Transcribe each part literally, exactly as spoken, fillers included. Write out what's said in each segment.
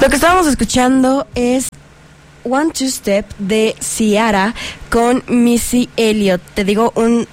Lo que estábamos escuchando es One Two Step de Ciara con Missy Elliott. Te digo, un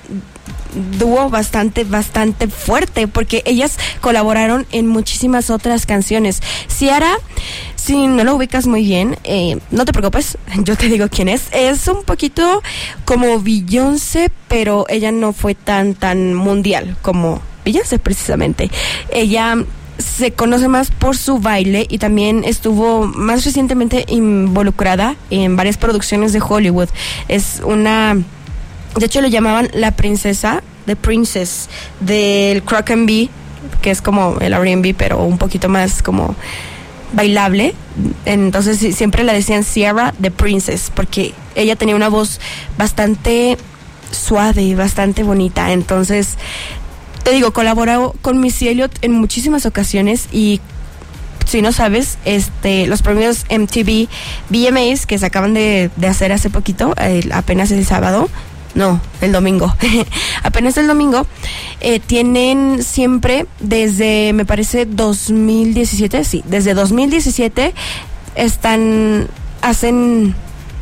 dúo bastante, bastante fuerte, porque ellas colaboraron en muchísimas otras canciones. Ciara, si no lo ubicas muy bien, eh, no te preocupes, yo te digo quién es. Es un poquito como Beyoncé, pero ella no fue tan, tan mundial como Beyoncé precisamente. Ella se conoce más por su baile y también estuvo más recientemente involucrada en varias producciones de Hollywood. Es una... De hecho, le llamaban la princesa, The Princess, del Rock and B, que es como el R and B, pero un poquito más como bailable. Entonces, siempre le decían Ciara, The Princess, porque ella tenía una voz bastante suave, bastante bonita. Entonces, te digo, colaboró con Missy Elliott en muchísimas ocasiones y... Si no sabes, este, los premios M T V V M As que se acaban de, de hacer hace poquito, eh, apenas el sábado, no, el domingo, apenas el domingo, eh, tienen siempre desde, me parece, dos mil diecisiete, sí, desde dos mil diecisiete están, hacen,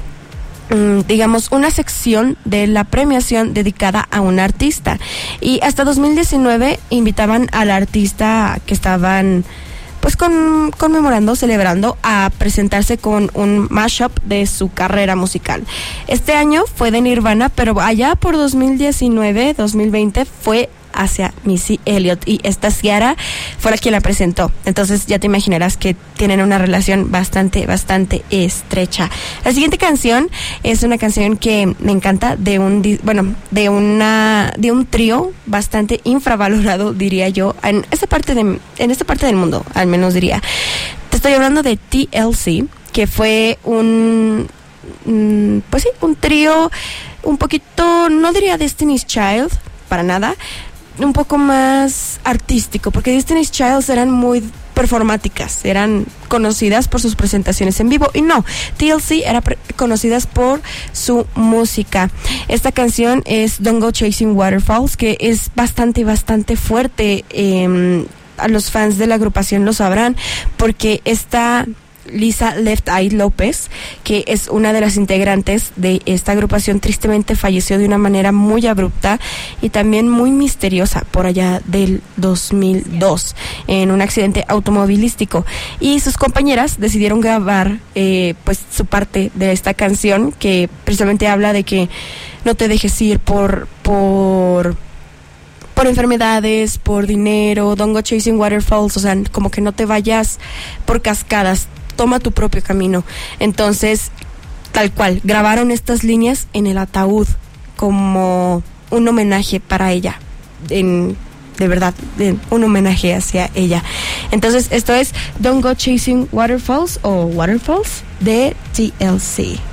mm, digamos, una sección de la premiación dedicada a un artista. Y hasta dos mil diecinueve invitaban al artista que estaban... pues con, conmemorando, celebrando, a presentarse con un mashup de su carrera musical. Este año fue de Nirvana, pero allá por dos mil diecinueve, dos mil veinte fue hacia Missy Elliott, y esta Ciara fue la quien la presentó. Entonces ya te imaginarás que tienen una relación bastante, bastante estrecha. La siguiente canción es una canción que me encanta, de un, bueno, de una, de un trío bastante infravalorado, diría yo, en esta parte de, en esta parte del mundo, al menos diría. Te estoy hablando de T L C, que fue un, pues sí, un trío un poquito, no diría Destiny's Child, para nada, un poco más artístico, porque Destiny's Child eran muy performáticas, eran conocidas por sus presentaciones en vivo, y no, T L C era pre- conocidas por su música. Esta canción es Don't Go Chasing Waterfalls, que es bastante, bastante fuerte. Eh, a los fans de la agrupación lo sabrán, porque esta Lisa Left Eye López, que es una de las integrantes de esta agrupación, tristemente falleció de una manera muy abrupta y también muy misteriosa por allá del dos mil dos en un accidente automovilístico, y sus compañeras decidieron grabar eh, pues su parte de esta canción, que precisamente habla de que no te dejes ir por por por enfermedades, por dinero, don't go chasing waterfalls, o sea, como que no te vayas por cascadas, toma tu propio camino. Entonces, tal cual, grabaron estas líneas en el ataúd como un homenaje para ella, en, de verdad, en, un homenaje hacia ella. Entonces, esto es Don't Go Chasing Waterfalls o Waterfalls de T L C.